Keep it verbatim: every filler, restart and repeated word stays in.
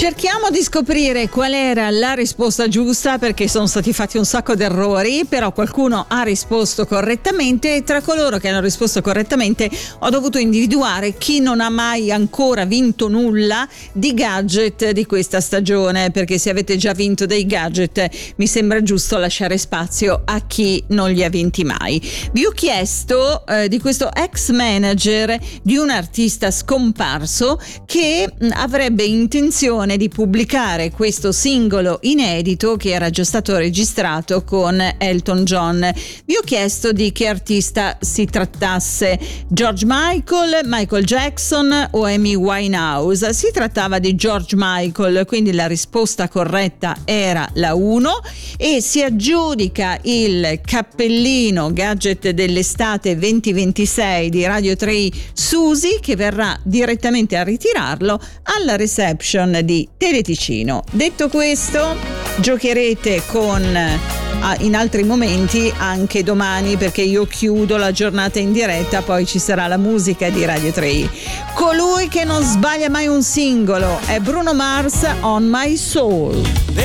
Cerchiamo di scoprire qual era la risposta giusta, perché sono stati fatti un sacco di errori, però qualcuno ha risposto correttamente e tra coloro che hanno risposto correttamente ho dovuto individuare chi non ha mai ancora vinto nulla di gadget di questa stagione, perché se avete già vinto dei gadget mi sembra giusto lasciare spazio a chi non li ha vinti mai. Vi ho chiesto eh, di questo ex manager di un artista scomparso che mh, avrebbe intenzione di pubblicare questo singolo inedito che era già stato registrato con Elton John. Vi ho chiesto di che artista si trattasse: George Michael, Michael Jackson o Amy Winehouse. Si trattava di George Michael, quindi la risposta corretta era la uno, e si aggiudica il cappellino gadget dell'estate venti ventisei di Radio tre Susi, che verrà direttamente a ritirarlo alla reception di Teleticino. Detto questo, giocherete con in altri momenti anche domani, perché io chiudo la giornata in diretta, poi ci sarà la musica di Radio tre. Colui che non sbaglia mai un singolo è Bruno Mars, On My Soul.